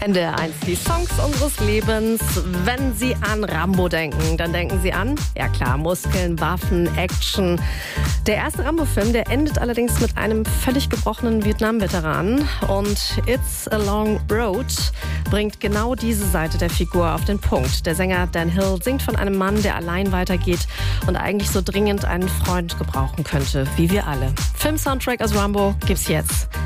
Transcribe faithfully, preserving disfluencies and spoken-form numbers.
N D R eins, die Songs unseres Lebens. Wenn Sie an Rambo denken, dann denken Sie an, ja klar, Muskeln, Waffen, Action. Der erste Rambo-Film, der endet allerdings mit einem völlig gebrochenen Vietnam-Veteranen. Und It's a Long Road bringt genau diese Seite der Figur auf den Punkt. Der Sänger Dan Hill singt von einem Mann, der allein weitergeht und eigentlich so dringend einen Freund gebrauchen könnte, wie wir alle. Film-Soundtrack aus Rambo gibt's jetzt